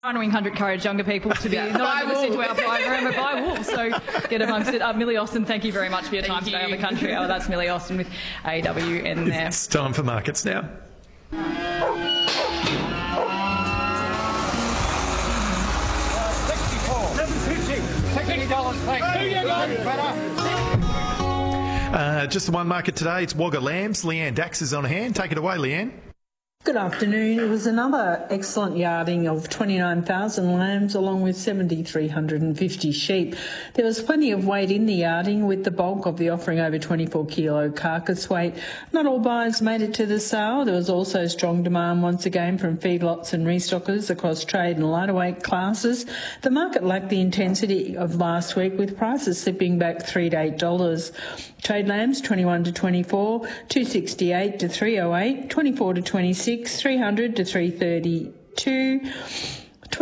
Trying to encourage younger people to be not only listen to our program, but buy wool. So get amongst it. Millie Austin, thank you very much for your time today on The Country Hour. That's Millie Austin with AWN there. It's time for markets now. Just the one market today. It's Wagga Lambs. Leanne Dax is on hand. Take it away, Leanne. Good afternoon. It was another excellent yarding of 29,000 lambs along with 7,350 sheep. There was plenty of weight in the yarding, with the bulk of the offering over 24 kilo carcass weight. Not all buyers made it to the sale. There was also strong demand once again from feedlots and restockers across trade and lighter weight classes. The market lacked the intensity of last week, with prices slipping back $3 to $8. Trade lambs 21 to 24, 268 to 308, 24 to 26, 300 to 332.